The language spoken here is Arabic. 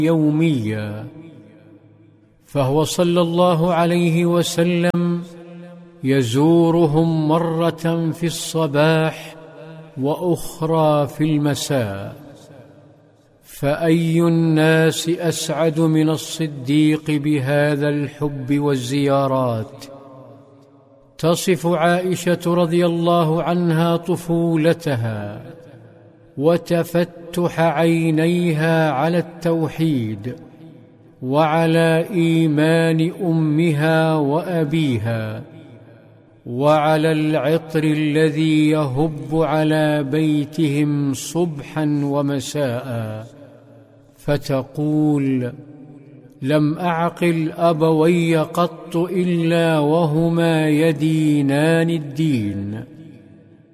يوميا، فهو صلى الله عليه وسلم يزورهم مرة في الصباح وأخرى في المساء. فأي الناس أسعد من الصديق بهذا الحب والزيارات؟ تصف عائشة رضي الله عنها طفولتها وتفتح عينيها على التوحيد وعلى إيمان أمها وأبيها وعلى العطر الذي يهب على بيتهم صبحا ومساء، فتقول: لم أعقل أبوي قط إلا وهما يدينان الدين.